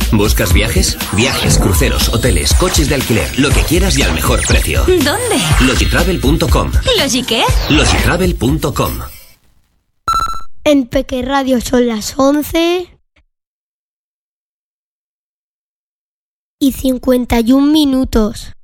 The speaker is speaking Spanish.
¿Buscas viajes? Viajes, cruceros, hoteles, coches de alquiler, lo que quieras y al mejor precio. ¿Dónde? Logitravel.com. ¿Logi qué? Logitravel.com. En Peque Radio son las 11:51.